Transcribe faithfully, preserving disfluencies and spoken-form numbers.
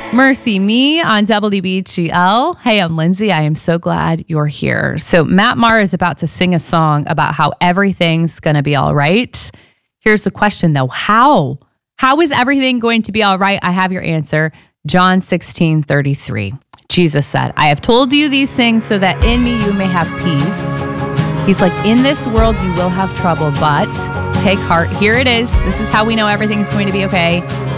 Mercy Me on W B G L. Hey, I'm Lindsay. I am so glad you're here. So Matt Maher is about to sing a song about how everything's going to be all right. Here's the question though. How? How is everything going to be all right? I have your answer. John sixteen thirty-three. Jesus said, I have told you these things so that in me you may have peace. He's like, in this world you will have trouble, but take heart. Here it is. This is how we know everything's going to be okay.